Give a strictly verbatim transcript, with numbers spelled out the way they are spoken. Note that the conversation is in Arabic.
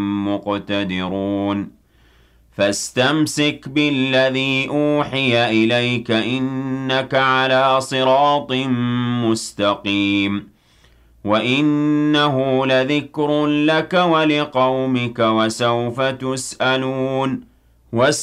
مقتدرون فاستمسك بالذي أوحي إليك إنك على صراط مستقيم وإنه لذكر لك ولقومك وسوف تسألون